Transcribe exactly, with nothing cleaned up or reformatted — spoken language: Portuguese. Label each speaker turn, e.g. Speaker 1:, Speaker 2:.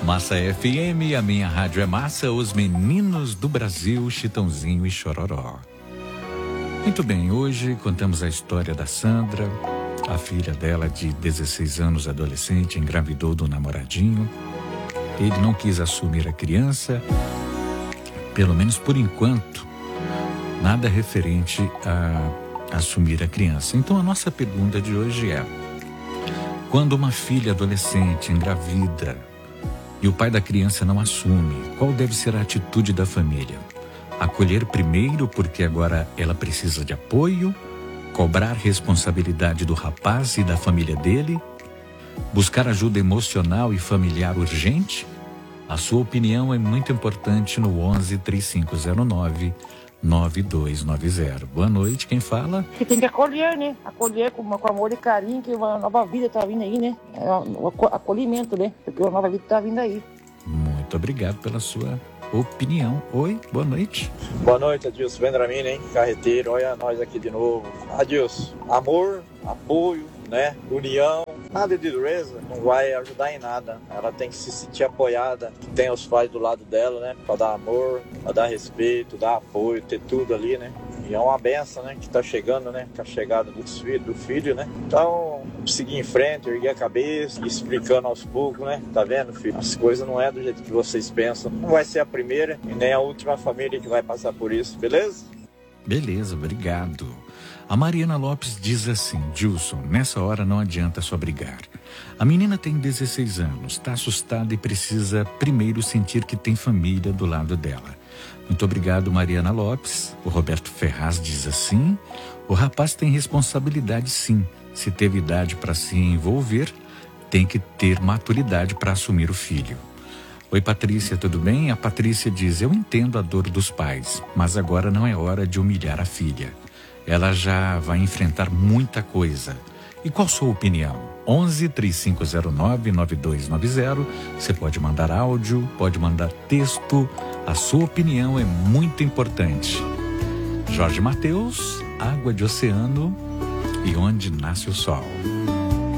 Speaker 1: Massa F M, a minha rádio é massa, os meninos do Brasil, Chitãozinho e Chororó. Muito bem, hoje contamos a história da Sandra, a filha dela de dezesseis anos, adolescente, engravidou do namoradinho. Ele não quis assumir a criança, pelo menos por enquanto, nada referente a assumir a criança. Então a nossa pergunta de hoje é: quando uma filha adolescente engravida e o pai da criança não assume, qual deve ser a atitude da família? Acolher primeiro porque agora ela precisa de apoio? Cobrar responsabilidade do rapaz e da família dele? Buscar ajuda emocional e familiar urgente? A sua opinião é muito importante no onze, três cinco zero nove, nove dois nove zero. Boa noite, quem fala?
Speaker 2: Você tem que acolher, né? Acolher com, com amor e carinho, que uma nova vida tá vindo aí, né? É um acolhimento, né? Porque uma nova vida tá vindo aí.
Speaker 1: Muito obrigado pela sua opinião. Oi, boa noite.
Speaker 3: Boa noite, Adilson Vendramini, hein? Carreteiro, olha nós aqui de novo. Adilson, amor, apoio, né? União, nada de dureza, não vai ajudar em nada. Ela tem que se sentir apoiada, que tem os pais do lado dela, né? Pra dar amor, pra dar respeito, dar apoio, ter tudo ali, né? E é uma benção, né? Que tá chegando, né? Com a chegada dos filhos, do filho, né? Então, seguir em frente, erguer a cabeça, explicando aos poucos, né? Tá vendo, filho? As coisas não é do jeito que vocês pensam. Não vai ser a primeira e nem a última família que vai passar por isso, beleza?
Speaker 1: Beleza, obrigado. A Mariana Lopes diz assim: Dilson, nessa hora não adianta só brigar. A menina tem dezesseis anos, está assustada e precisa primeiro sentir que tem família do lado dela. Muito obrigado, Mariana Lopes. O Roberto Ferraz diz assim: o rapaz tem responsabilidade sim. Se teve idade para se envolver, tem que ter maturidade para assumir o filho. Oi, Patrícia, tudo bem? A Patrícia diz: eu entendo a dor dos pais, mas agora não é hora de humilhar a filha. Ela já vai enfrentar muita coisa. E qual sua opinião? onze, três cinco zero nove, nove dois nove zero. Você pode mandar áudio, pode mandar texto. A sua opinião é muito importante. Jorge Mateus, Água de Oceano e Onde Nasce o Sol.